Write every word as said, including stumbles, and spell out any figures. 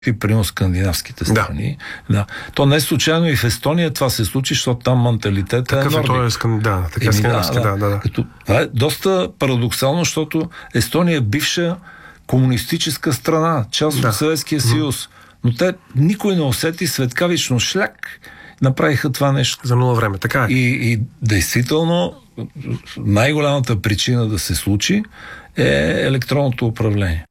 и примерно скандинавските страни. Да. Да. То не случайно и в Естония това се случи, защото там менталитетът е нордик. Такъв е скан... да, така е скандинавски, да, да, да. да. Като... Това е доста парадоксално, защото Естония е бивша комунистическа страна, част да. от Съветския съюз. Mm. Но те никой не усети, светкавично шляк направиха това нещо. За нула време, така е. И, и действително най-голямата причина да се случи е електронното управление.